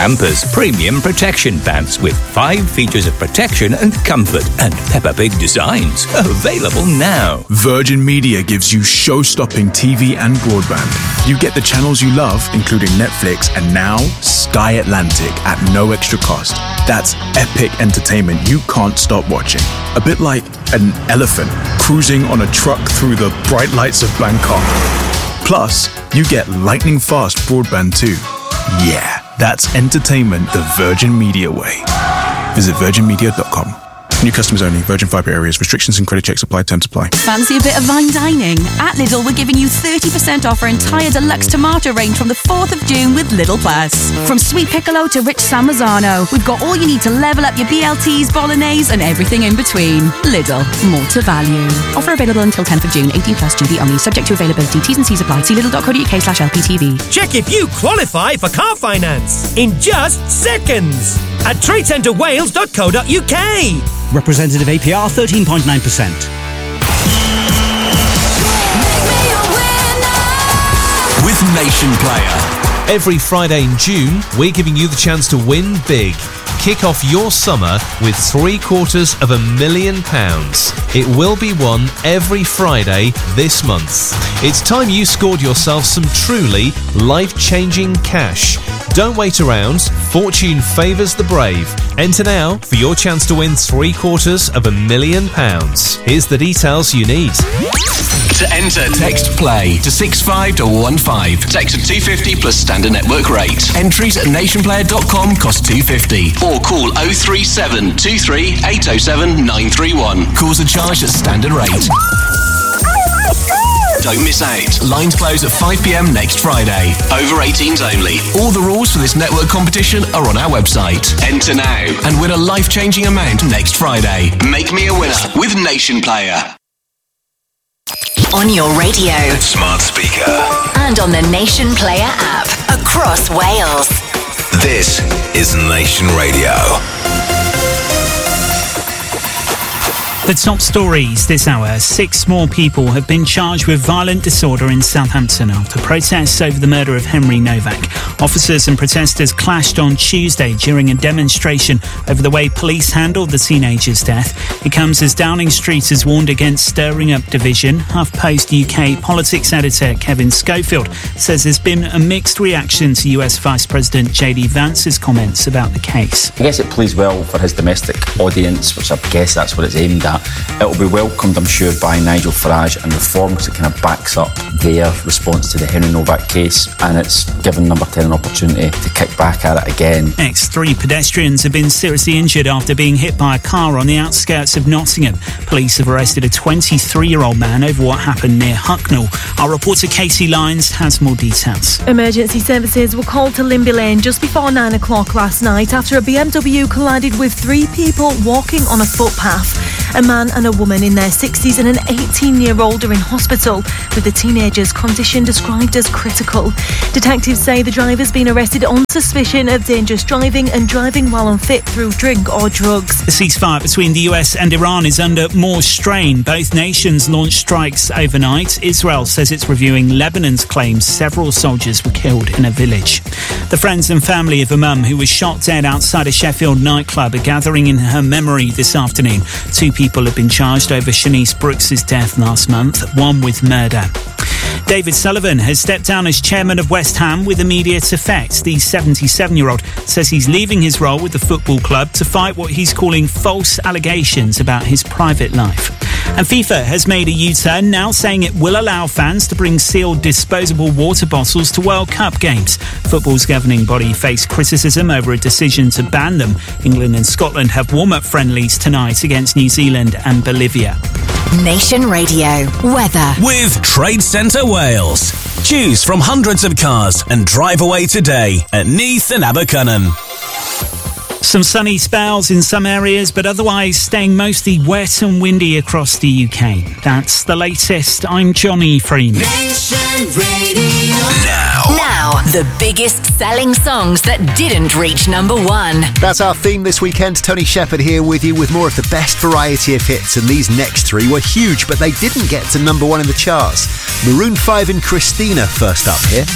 Pampers Premium Protection Pants with 5 features of protection and comfort and Peppa Pig designs. Available now. Virgin Media gives you show-stopping TV and broadband. You get the channels you love, including Netflix and now Sky Atlantic at no extra cost. That's epic entertainment you can't stop watching. A bit like an elephant cruising on a truck through the bright lights of Bangkok. Plus, you get lightning fast broadband too. Yeah, that's entertainment the Virgin Media way. Visit virginmedia.com. New customers only. Virgin Fibre areas. Restrictions and credit checks apply. Terms apply. Fancy a bit of fine dining? At Lidl, we're giving you 30% off our entire deluxe tomato range from the 4th of June with Lidl Plus. From sweet piccolo to rich San Marzano, we've got all you need to level up your BLTs, bolognese and everything in between. Lidl, more to value. Offer available until 10th of June, 18 plus GB only, subject to availability. T's and C's apply. See lidl.co.uk/LPTV. Check if you qualify for car finance in just seconds at tradecentrewales.co.uk. Representative APR 13.9%. With Nation Player. Every Friday in June, we're giving you the chance to win big. Kick off your summer with £750,000. It will be won every Friday this month. It's time you scored yourself some truly life-changing cash. Don't wait around. Fortune favours the brave. Enter now for your chance to win £750,000. Here's the details you need. To enter, text PLAY to 65215. Text at 250 plus standard network rate. Entries at nationplayer.com cost £250. Or call 037 23 807 931. Calls are charged at standard rate. Don't miss out. Lines close at 5 p.m. next Friday. Over 18s only. All the rules for this network competition are on our website. Enter now and win a life-changing amount next Friday. Make me a winner with Nation Player. On your radio, smart speaker, and on the Nation Player app across Wales. This is Nation Radio. The top stories this hour. 6 more people have been charged with violent disorder in Southampton after protests over the murder of Henry Novak. Officers and protesters clashed on Tuesday during a demonstration over the way police handled the teenager's death. It comes as Downing Street has warned against stirring up division. HuffPost UK politics editor Kevin Schofield says there's been a mixed reaction to US Vice President JD Vance's comments about the case. I guess it plays well for his domestic audience, which I guess that's what it's aimed at. It'll be welcomed, I'm sure, by Nigel Farage and Reform because it kind of backs up their response to the Henry Novak case, and it's given Number 10 an opportunity to kick back at it again. Next, 3 pedestrians have been seriously injured after being hit by a car on the outskirts of Nottingham. Police have arrested a 23-year-old man over what happened near Hucknall. Our reporter Casey Lyons has more details. Emergency services were called to Limby Lane just before 9 o'clock last night after a BMW collided with 3 people walking on a footpath. A man and a woman in their 60s and an 18-year-old are in hospital, with the teenager's condition described as critical. Detectives say the driver's been arrested on suspicion of dangerous driving and driving while unfit through drink or drugs. The ceasefire between the US and Iran is under more strain. Both nations launched strikes overnight. Israel says it's reviewing Lebanon's claims several soldiers were killed in a village. The friends and family of a mum who was shot dead outside a Sheffield nightclub are gathering in her memory this afternoon. 2 people have been charged over Shanice Brooks' death last month, one with murder. David Sullivan has stepped down as chairman of West Ham with immediate effect. The 77-year-old says he's leaving his role with the football club to fight what he's calling false allegations about his private life. And FIFA has made a U-turn, now saying it will allow fans to bring sealed disposable water bottles to World Cup games. Football's governing body faced criticism over a decision to ban them. England and Scotland have warm-up friendlies tonight against New Zealand and Bolivia. Nation Radio weather with Trade Centre Wales. Choose from hundreds of cars and drive away today at Neath and Abercynon. Some sunny spells in some areas, but otherwise staying mostly wet and windy across the UK. That's the latest. I'm Johnny Freeman. Nation Radio. Now, the biggest selling songs that didn't reach number 1. That's our theme this weekend. Tony Shepherd here with you with more of the best variety of hits, and these next 3 were huge, but they didn't get to number 1 in the charts. Maroon 5 and Christina first up here.